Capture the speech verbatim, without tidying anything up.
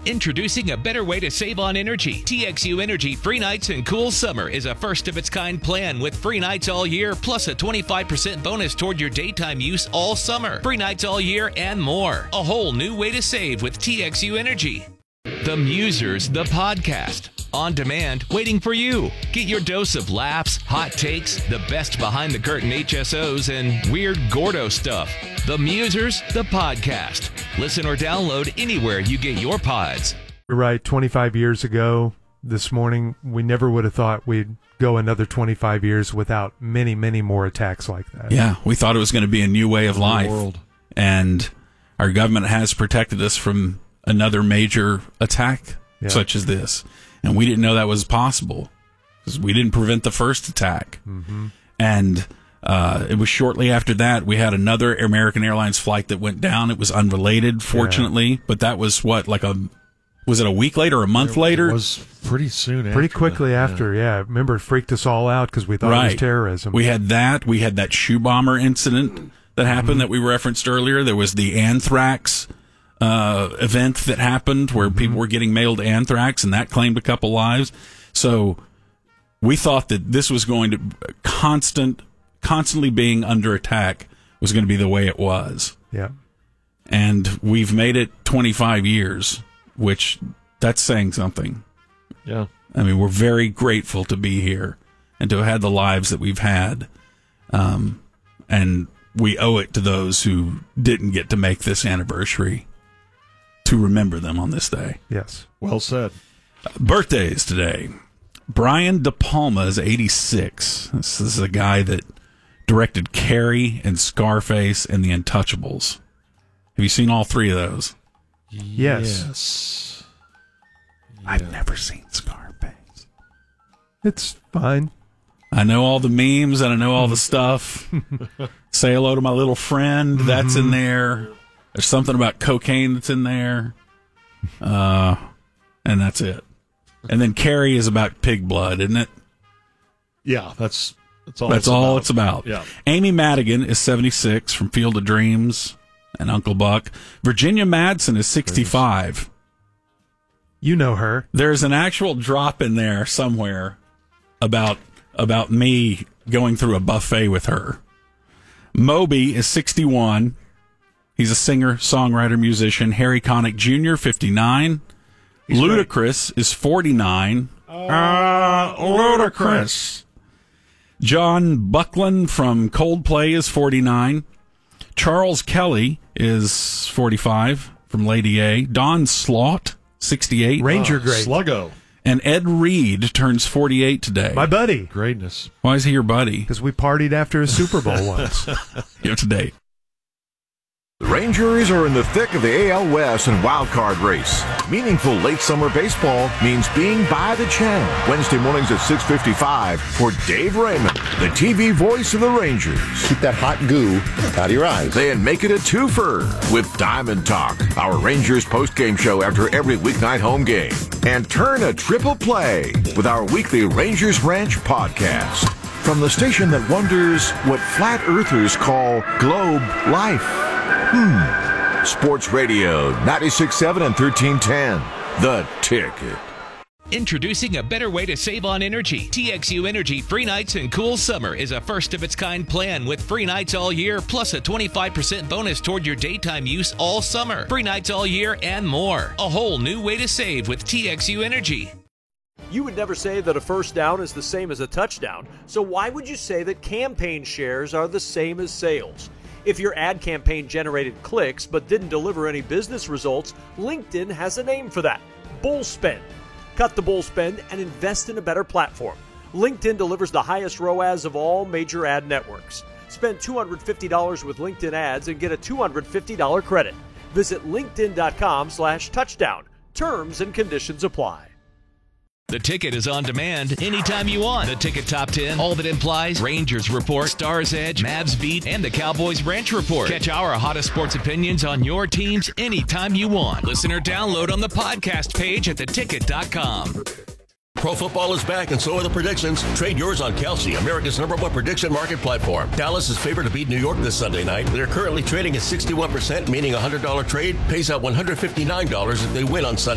Introducing a better way to save on energy. T X U Energy Free Nights and Cool Summer is a first-of-its-kind plan with free nights all year, plus a twenty-five percent bonus toward your daytime use all summer. Free nights all year and more. A whole new way to save with T X U Energy. The Musers, the podcast. On demand, waiting for you. Get your dose of laughs, hot takes, the best behind-the-curtain H S Os, and weird Gordo stuff. The Musers, the podcast. Listen or download anywhere you get your pods. You're right. twenty-five years ago this morning, we never would have thought we'd go another twenty-five years without many, many more attacks like that. Yeah, we thought it was going to be a new way of life. World. And our government has protected us from another major attack yeah. such as this. And we didn't know that was possible because we didn't prevent the first attack. Mm-hmm. And uh, it was shortly after that we had another American Airlines flight that went down. It was unrelated, fortunately, yeah. but that was what, like a, was it a week later, a month it later? It was pretty soon after. Pretty quickly that, after, yeah. yeah. Remember, it freaked us all out because we thought right. it was terrorism. We had that. We had that shoe bomber incident that happened mm-hmm. that we referenced earlier. There was the anthrax Uh, event that happened where mm-hmm. people were getting mailed anthrax, and that claimed a couple lives. So we thought that this was going to constant, constantly being under attack was going to be the way it was. Yeah. And we've made it twenty-five years, which that's saying something. Yeah. I mean, we're very grateful to be here and to have had the lives that we've had. Um, and we owe it to those who didn't get to make this anniversary to remember them on this day. Yes. Well said. Birthdays today. Brian De Palma is eighty-six. This is a guy that directed Carrie and Scarface and The Untouchables. Have you seen all three of those? Yes. Yes. I've Yeah. never seen Scarface. It's fine. I know all the memes and I know all the stuff. Say hello to my little friend. That's in there. There's something about cocaine that's in there. Uh, and that's it. And then Carrie is about pig blood, isn't it? Yeah, that's that's all. That's it's all about. it's about. Yeah. Amy Madigan is seventy-six from Field of Dreams and Uncle Buck. Virginia Madsen is sixty-five. You know her. There's an actual drop in there somewhere about about me going through a buffet with her. Moby is sixty-one. He's a singer, songwriter, musician. Harry Connick Junior, fifty-nine. He's Ludacris is forty-nine. Uh, Ludacris. John Buckland from Coldplay is forty-nine. Charles Kelly is forty-five from Lady A. Don Slaught, sixty-eight. Ranger Oh, great. Sluggo. And Ed Reed turns forty-eight today. My buddy. Greatness. Why is he your buddy? Because we partied after a Super Bowl once. Here today. The Rangers are in the thick of the A L West and wild card race. Meaningful late summer baseball means being by the channel. Wednesday mornings at six fifty-five for Dave Raymond, the T V voice of the Rangers. Keep that hot goo out of your eyes. Then make it a twofer with Diamond Talk, our Rangers postgame show after every weeknight home game. And turn a triple play with our weekly Rangers Ranch podcast. From the station that wonders what flat earthers call globe life. Hmm. Sports Radio, ninety-six point seven and thirteen ten. The Ticket. Introducing a better way to save on energy. T X U Energy Free Nights and Cool Summer is a first-of-its-kind plan with free nights all year, plus a twenty-five percent bonus toward your daytime use all summer. Free nights all year and more. A whole new way to save with T X U Energy. You would never say that a first down is the same as a touchdown, so why would you say that campaign shares are the same as sales? If your ad campaign generated clicks but didn't deliver any business results, LinkedIn has a name for that: bull spend. Cut the bull spend and invest in a better platform. LinkedIn delivers the highest R O A S of all major ad networks. Spend two hundred fifty dollars with LinkedIn ads and get a two hundred fifty dollars credit. Visit linkedin.com slash touchdown. Terms and conditions apply. The Ticket is on demand anytime you want. The Ticket Top ten, all that implies, Rangers Report, Stars Edge, Mavs Beat, and the Cowboys Ranch Report. Catch our hottest sports opinions on your teams anytime you want. Listen or download on the podcast page at the ticket dot com. Pro football is back, and so are the predictions. Trade yours on Kelsey, America's number one prediction market platform. Dallas is favored to beat New York this Sunday night. They're currently trading at sixty-one percent, meaning a one hundred dollars trade pays out one hundred fifty-nine dollars if they win on Sunday.